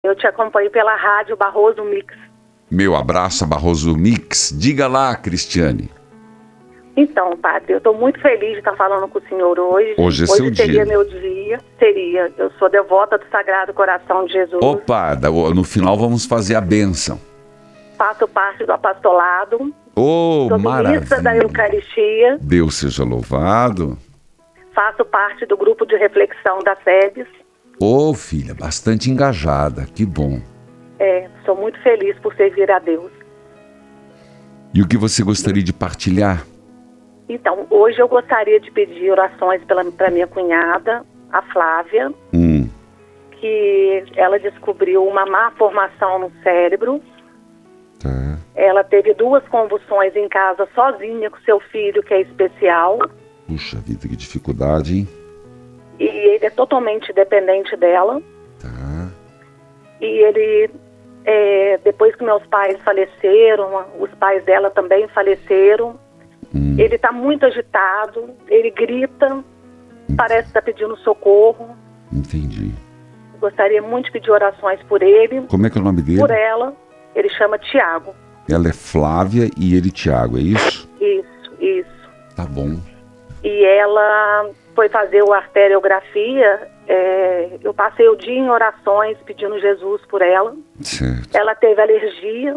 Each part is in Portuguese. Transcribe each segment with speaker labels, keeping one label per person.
Speaker 1: Eu te acompanho pela rádio Barroso Mix.
Speaker 2: Meu abraço a Barroso Mix. Diga lá, Cristiane.
Speaker 1: Então, padre, eu estou muito feliz de estar falando com o senhor hoje.
Speaker 2: Hoje é seu dia.
Speaker 1: Hoje seria meu dia. Seria. Eu sou devota do Sagrado Coração de Jesus.
Speaker 2: Opa, no final vamos fazer a bênção.
Speaker 1: Faço parte do apostolado.
Speaker 2: Oh,
Speaker 1: sou
Speaker 2: maravilha.
Speaker 1: ministra da Eucaristia.
Speaker 2: Deus seja louvado.
Speaker 1: Faço parte do grupo de reflexão da SEBS.
Speaker 2: Ô, filha, bastante engajada, que bom.
Speaker 1: Sou muito feliz por servir a Deus.
Speaker 2: E o que você gostaria de partilhar?
Speaker 1: Então, hoje eu gostaria de pedir orações para minha cunhada, a Flávia, que ela descobriu uma má formação no cérebro.
Speaker 2: Tá.
Speaker 1: Ela teve 2 convulsões em casa sozinha com seu filho, que é especial.
Speaker 2: Puxa vida, que dificuldade, hein?
Speaker 1: E ele é totalmente dependente dela.
Speaker 2: Tá.
Speaker 1: E ele, depois que meus pais faleceram, os pais dela também faleceram, ele está muito agitado, ele grita, parece estar pedindo socorro.
Speaker 2: Entendi.
Speaker 1: Gostaria muito de pedir orações por ele.
Speaker 2: Como é que é o nome dele?
Speaker 1: Por ela, ele chama Tiago.
Speaker 2: Ela é Flávia e ele Tiago, é isso?
Speaker 1: Isso.
Speaker 2: Tá bom.
Speaker 1: E ela foi fazer a arteriografia, eu passei o dia em orações pedindo Jesus por ela.
Speaker 2: Certo.
Speaker 1: Ela teve alergia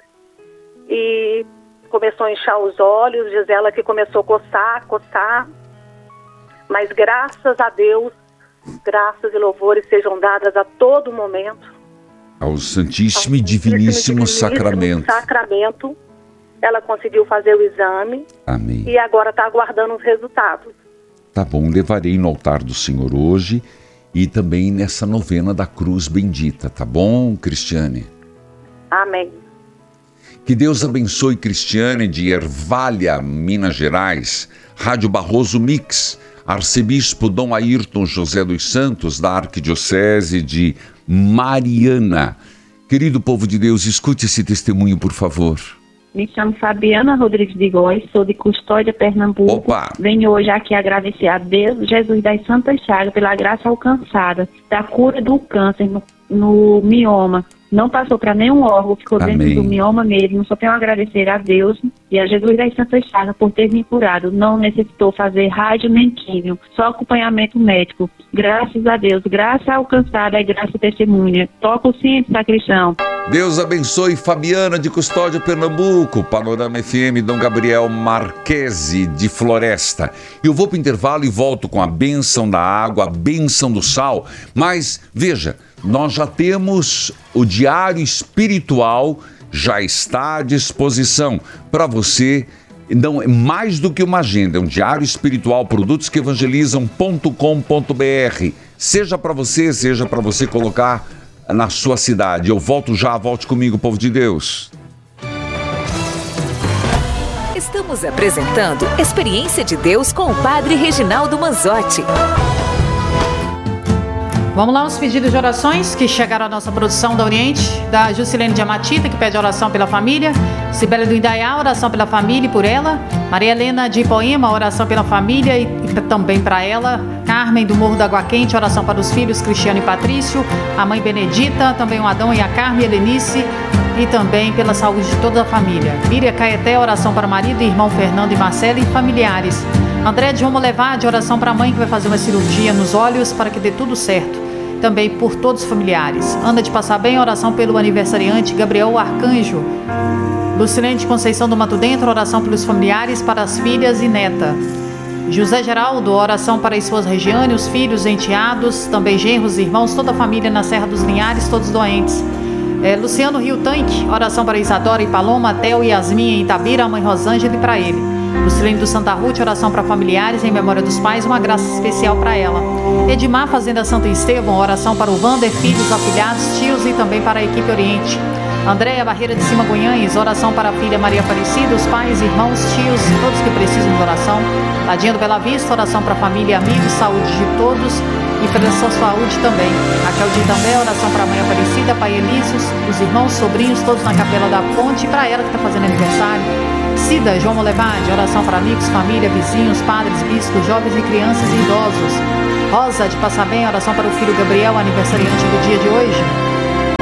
Speaker 1: e começou a inchar os olhos, diz ela que começou a coçar, mas graças a Deus, graças e louvores sejam dadas a todo momento.
Speaker 2: Ao Santíssimo e Diviníssimo Sacramento.
Speaker 1: Ela conseguiu fazer o exame.
Speaker 2: Amém.
Speaker 1: E agora está aguardando os resultados.
Speaker 2: Tá bom, levarei no altar do Senhor hoje e também nessa novena da Cruz Bendita, tá bom, Cristiane?
Speaker 1: Amém.
Speaker 2: Que Deus abençoe Cristiane de Ervalha, Minas Gerais, Rádio Barroso Mix, Arcebispo Dom Ayrton José dos Santos, da Arquidiocese de Mariana. Querido povo de Deus, escute esse testemunho, por favor.
Speaker 3: Me chamo Fabiana Rodrigues de Góes, sou de Custódia, Pernambuco.
Speaker 2: Opa!
Speaker 3: Venho hoje aqui agradecer a Deus, Jesus das Santas Chagas, pela graça alcançada, da cura do câncer no mioma. Não passou para nenhum órgão, ficou
Speaker 2: Amém.
Speaker 3: Dentro do mioma mesmo. Só tenho a agradecer a Deus e a Jesus das Santas Chagas por ter me curado. Não necessitou fazer rádio nem químio, só acompanhamento médico. Graças a Deus, graça alcançada é graça testemunha. Toca o sino, sacristão.
Speaker 2: Deus abençoe Fabiana de Custódia, Pernambuco, Panorama FM, Dom Gabriel Marquese de Floresta. Eu vou para o intervalo e volto com a bênção da água, a bênção do sal. Mas, veja, nós já temos o diário espiritual, já está à disposição para você. Não é mais do que uma agenda, é um diário espiritual, produtosquevangelizam.com.br. Seja para você colocar na sua cidade. Eu volto já, volte comigo, povo de Deus.
Speaker 4: Estamos apresentando Experiência de Deus com o Padre Reginaldo Manzotti.
Speaker 5: Vamos lá, os pedidos de orações que chegaram à nossa produção da Oriente, da Juscelene de Amatita, que pede oração pela família, Cibele do Indaiá, oração pela família e por ela, Maria Helena de Ipoema, oração pela família e também para ela, Carmen do Morro da Água Quente, oração para os filhos Cristiano e Patrício, a mãe Benedita, também o Adão e a Carmen, Helenice, e também pela saúde de toda a família. Miriam Caeté, oração para o marido, irmão Fernando e Marcela e familiares. André de Romo Levade, oração para a mãe que vai fazer uma cirurgia nos olhos para que dê tudo certo. Também por todos os familiares. Ana de Passar Bem, oração pelo aniversariante Gabriel Arcanjo. Lucilene de Conceição do Mato Dentro, oração pelos familiares, para as filhas e neta. José Geraldo, oração para a esposa Regiane, os filhos, enteados, também genros, irmãos, toda a família na Serra dos Linhares, todos doentes. Luciano Rio Tanque, oração para Isadora e Paloma, Theo e Yasmin em Itabira, a mãe Rosângela e para ele. Lucilene do Santa Ruth, oração para familiares em memória dos pais, uma graça especial para ela. Edmar Fazenda Santo Estevão, oração para o Wander, filhos, afilhados, tios e também para a equipe Oriente. Andréia Barreira de Cima Goiães, oração para a filha Maria Aparecida, os pais, irmãos, tios e todos que precisam de oração. Ladinha do Bela Vista, oração para a família e amigos, saúde de todos e pela sua saúde também. Raquel de Itambé, oração para a mãe Aparecida, pai Elísios, os irmãos, sobrinhos, todos na Capela da Ponte e para ela que está fazendo aniversário. Cida, João Molevade, oração para amigos, família, vizinhos, padres, bispos, jovens e crianças e idosos. Rosa de Passar Bem, oração para o filho Gabriel, aniversariante do dia de hoje.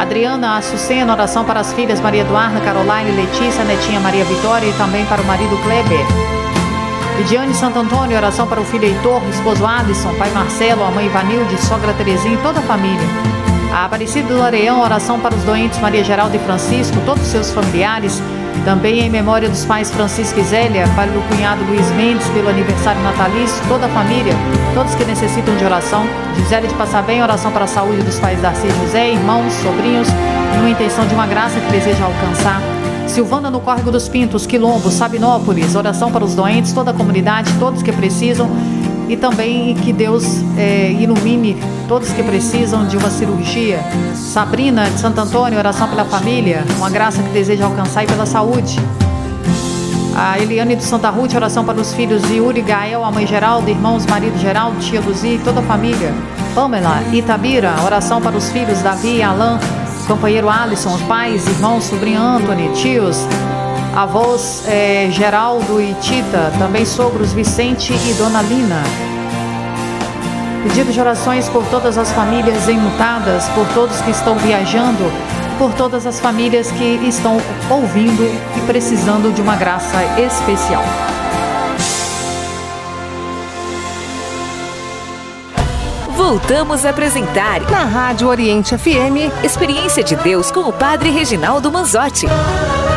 Speaker 5: Adriana Açucena, oração para as filhas Maria Eduarda, Caroline, Letícia, netinha Maria Vitória e também para o marido Kleber. Lidiane Santo Antônio, oração para o filho Heitor, esposo Alisson, pai Marcelo, a mãe Ivanilde, sogra Terezinha e toda a família. A Aparecida do Areião, oração para os doentes Maria Geralda e Francisco, todos os seus familiares. Também em memória dos pais Francisco e Zélia, pai do cunhado Luiz Mendes, pelo aniversário natalício, toda a família, todos que necessitam de oração. Gisele de Passabem, oração para a saúde dos pais Darcy e José, irmãos, sobrinhos, numa intenção de uma graça que deseja alcançar. Silvana no Córrego dos Pintos, Quilombo, Sabinópolis, oração para os doentes, toda a comunidade, todos que precisam. E também que Deus ilumine todos que precisam de uma cirurgia. Sabrina de Santo Antônio, oração pela família, uma graça que deseja alcançar e pela saúde. A Eliane de Santa Ruth, oração para os filhos de Yuri, Gael, a mãe Geraldo, irmãos, marido Geraldo, tia Luzia e toda a família. Pamela Itabira, oração para os filhos Davi e Alain, companheiro Alisson, os pais, irmãos, sobrinho Antônio, tios, avós Geraldo e Tita, também sogros Vicente e Dona Lina. Pedido de orações por todas as famílias enlutadas, por todos que estão viajando, por todas as famílias que estão ouvindo e precisando de uma graça especial.
Speaker 4: Voltamos a apresentar
Speaker 6: na Rádio Oriente FM,
Speaker 4: Experiência de Deus com o Padre Reginaldo Manzotti.